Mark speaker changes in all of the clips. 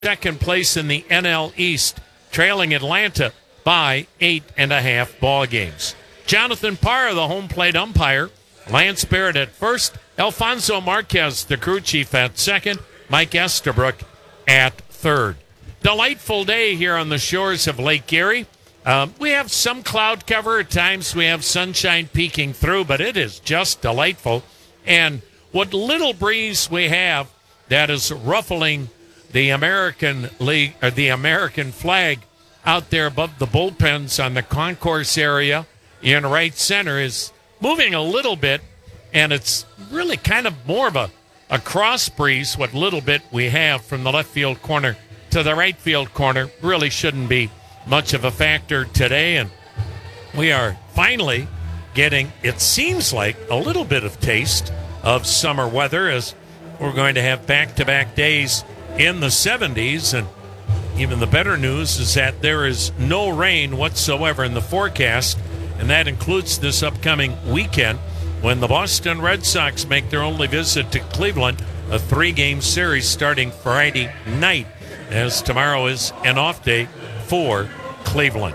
Speaker 1: second place in the NL East, trailing Atlanta by 8.5 ball games. Jonathan Parra, the home plate umpire. Lance Barrett at first. Alfonso Marquez, the crew chief, at second. Mike Estabrook at third. Delightful day here on the shores of Lake Erie. We have some cloud cover. At times we have sunshine peeking through, but it is just delightful. And what little breeze we have that is ruffling the American League, or the American flag out there above the bullpens on the concourse area in right center is moving a little bit, and it's really kind of more of a cross breeze, what little bit we have from the left field corner to the right field corner. Really shouldn't be much of a factor today, and we are finally getting, it seems like, a little bit of taste of summer weather, as we're going to have back-to-back days in the 70s, and even the better news is that there is no rain whatsoever in the forecast, and that includes this upcoming weekend when the Boston Red Sox make their only visit to Cleveland, a 3-game series starting Friday night, as tomorrow is an off day for Cleveland.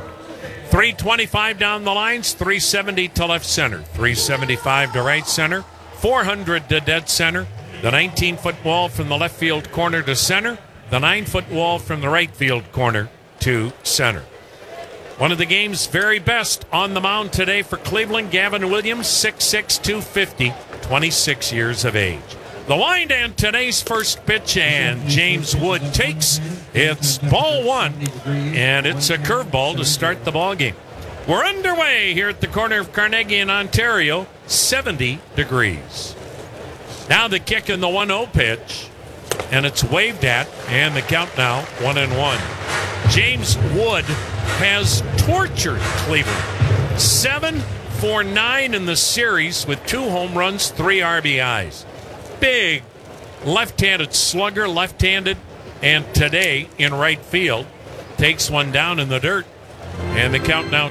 Speaker 1: 325 down the lines, 370 to left center, 375 to right center, 400 to dead center, the 19-foot wall from the left field corner to center, the 9-foot wall from the right field corner to center. One of the game's very best on the mound today for Cleveland, Gavin Williams, 6'6", 250, 26 years of age. The wind and today's first pitch, and James Wood takes. It's ball one, and it's a curveball to start the ball game. We're underway here at the corner of Carnegie and Ontario, 70 degrees. Now the kick in the 1-0 pitch, and it's waved at, and the count now 1-1. James Wood has tortured Cleveland. 7 for 9 in the series with 2 home runs, 3 RBIs. Big left-handed slugger, left-handed, and today in right field takes one down in the dirt, and the count now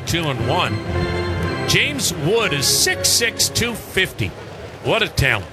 Speaker 1: 2-1. James Wood is 6'6", 250. What a talent.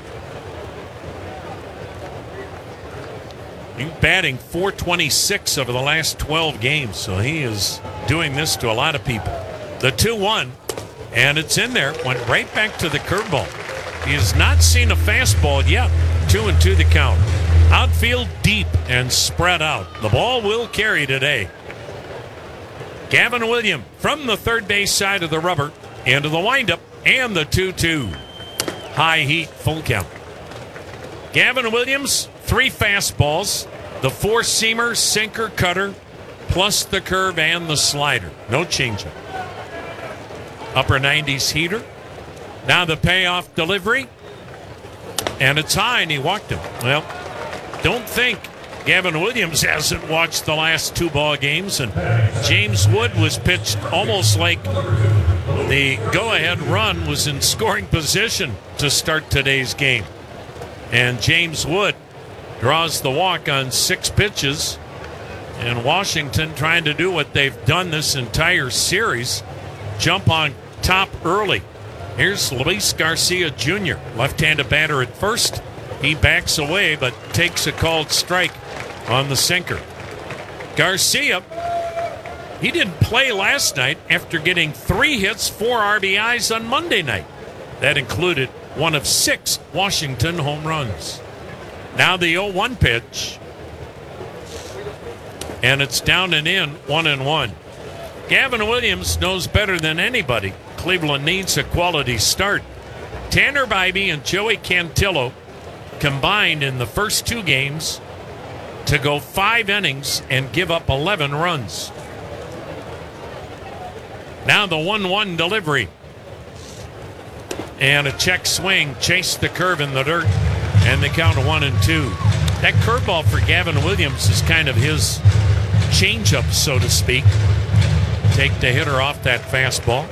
Speaker 1: He's batting .426 over the last 12 games, so he is doing this to a lot of people. The 2-1, and it's in there, went right back to the curveball. He has not seen a fastball yet. 2-2 the count. Outfield deep and spread out. The ball will carry today. Gavin Williams from the third base side of the rubber into the windup, and the 2-2. High heat, full count. Gavin Williams, 3 fastballs, the 4-seamer, sinker, cutter, plus the curve and the slider. No changeup. Upper 90s heater. Now the payoff delivery, and it's high, and he walked him. Well, don't think Gavin Williams hasn't watched the last 2 ball games, and James Wood was pitched almost like the go-ahead run was in scoring position to start today's game. And James Wood draws the walk on 6 pitches, and Washington trying to do what they've done this entire series, jump on top early. Here's Luis Garcia Jr., left-handed batter at first. He backs away but takes a called strike on the sinker. Garcia, he didn't play last night after getting 3 hits, 4 RBIs on Monday night. That included one of 6 Washington home runs. Now the 0-1 pitch, and it's down and in, 1-1. Gavin Williams knows better than anybody Cleveland needs a quality start. Tanner Bybee and Joey Cantillo combined in the first 2 games to go 5 innings and give up 11 runs. Now the 1-1 delivery. And a check swing, chased the curve in the dirt, and the count of 1-2. That curveball for Gavin Williams is kind of his changeup, so to speak. Take the hitter off that fastball.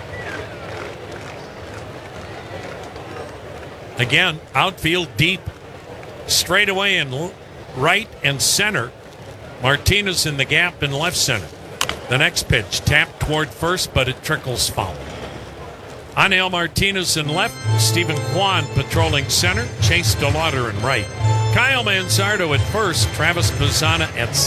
Speaker 1: Again, outfield deep, straightaway in right and center. Martinez in the gap in left center. The next pitch, tapped toward first, but it trickles foul. Angel Martinez in left, Stephen Kwan patrolling center, Chase DeLauder in right. Kyle Mansardo at first, Travis Mazzana at